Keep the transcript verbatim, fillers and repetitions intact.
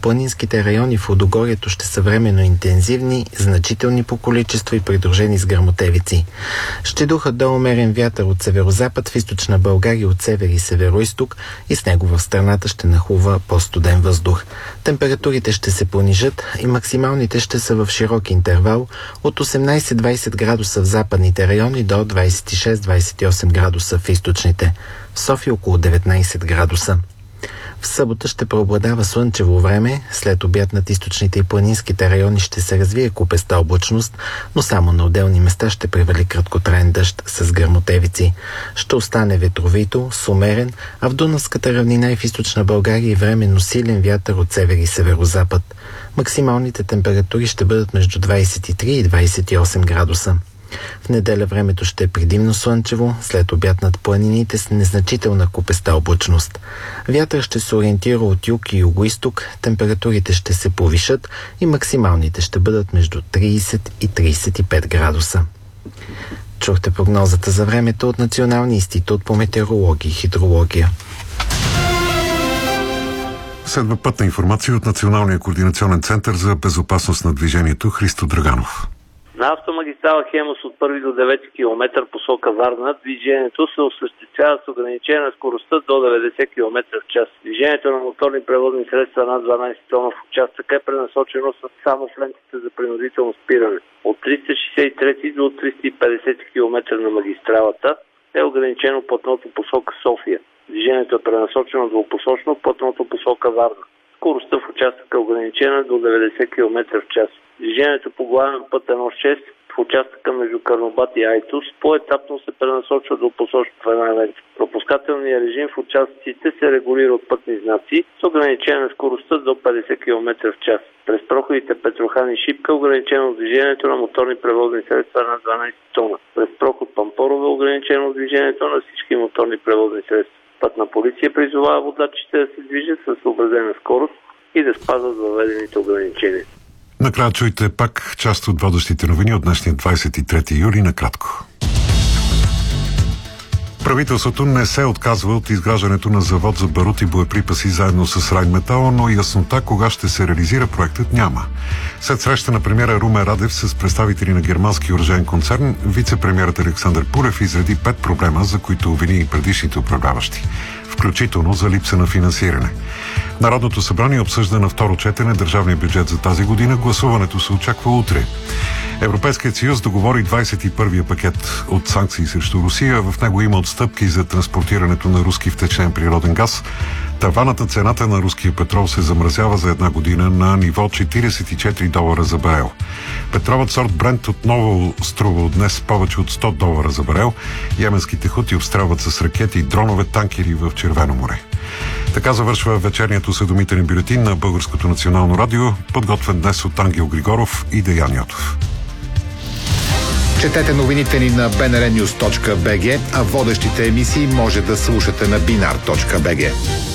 планинските райони в Лудогорието ще са временно интензивни, значителни по количество и придружени с гръмотевици. Ще духа до умерен вятър от северозапад в източна България от север и североизток и с него в страната ще нахлува по-студен въздух. Температурите ще се понижат и максималните ще са в широк интервал от осемнайсет до двайсет градуса в западните райони до двайсет и шест до двайсет и осем градуса в източните. В София около деветнайсет градуса. В събота ще преобладава слънчево време, след обяд над източните и планинските райони ще се развие купеста облачност, но само на отделни места ще превали краткотраен дъжд с гръмотевици. Ще остане ветровито, с умерен, а в Дунавската равнина и в източна България и временно силен вятър от север и северозапад. Максималните температури ще бъдат между двайсет и три и двайсет и осем градуса. В неделя времето ще е предимно слънчево, след обяд над планините с незначителна купеста облачност. Вятър ще се ориентира от юг и югоизток, температурите ще се повишат и максималните ще бъдат между трийсет и трийсет и пет градуса. Чухте прогнозата за времето от Националния институт по метеорология и хидрология. Следва пътна информация от Националния координационен център за безопасност на движението Христо Драганов. На автомагистрала Хемус от първи до девети километър посока Варна движението се осъществява с ограничение на скоростта до деветдесет километра в час. Движението на моторни превозни средства над дванайсет тона в участъка е пренасочено само в лентите за принудително спиране. От триста шейсет и трети до триста и петдесети километър на магистралата е ограничено платното посока София. Движението е пренасочено двупосочно платното посока Варна. Скоростта в участъка е ограничена до деветдесет километра в час. Движението по главен път едно шест в участъка между Карнобат и Айтос по-етапно се пренасочва до посочно в една лента. Пропускателният режим в участъците се регулира от пътни знаци с ограничение на скоростта до петдесет километра в час. През проходите Петрохан и Шипка е ограничено движението на моторни превозни средства над дванайсет тона. През проход Пампорово е ограничено движението на всички моторни превозни средства. Пътна полиция призовава водачите да се движат със съобразена скорост и да спазват въведените ограничения. Накрая чуйте пак част от водещите новини от днешния двайсет и трети юли накратко. Правителството не се отказва от изграждането на завод за барут и боеприпаси заедно с Райнметал, но яснота кога ще се реализира проектът няма. След среща на премиера Румен Радев с представители на германски оръжеен концерн, вице-премиерът Александър Пулев изреди пет проблема, за които обвини и предишните управляващи, включително за липса на финансиране. Народното събрание обсъжда на второ четене държавния бюджет за тази година. Гласуването се очаква утре. Европейският съюз договори двайсет и първия пакет от санкции срещу Русия. В него има отстъпки за транспортирането на руски втечнен природен газ. Таванът на цената на руския петрол се замразява за една година на ниво четирийсет и четири долара за барел. Петролът сорт Брент отново струва от днес повече от сто долара за барел. Йеменските хути обстрелват с ракети и дронове танкери в Червено море. Така завършва вечерният осведомителен бюлетин на Българското национално радио, подготвен днес от Ангел Григоров и Деян Йотов. Четете новините ни на би ен ар нюз точка би джи, а водещите емисии може да слушате на бинар точка би джи.